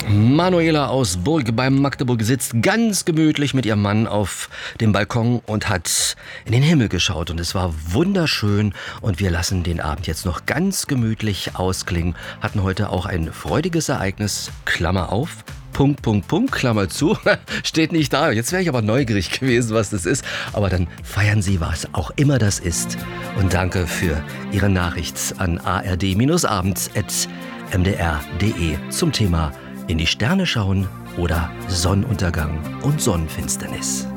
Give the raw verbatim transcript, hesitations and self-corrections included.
Manuela aus Burg bei Magdeburg sitzt ganz gemütlich mit ihrem Mann auf dem Balkon und hat in den Himmel geschaut. Und es war wunderschön. Und wir lassen den Abend jetzt noch ganz gemütlich ausklingen. Hatten heute auch ein freudiges Ereignis, Klammer auf, Punkt, Punkt, Punkt, Klammer zu. Steht nicht da. Jetzt wäre ich aber neugierig gewesen, was das ist. Aber dann feiern Sie, was auch immer das ist. Und danke für Ihre Nachricht an a r d abends at m d r punkt d e zum Thema in die Sterne schauen oder Sonnenuntergang und Sonnenfinsternis.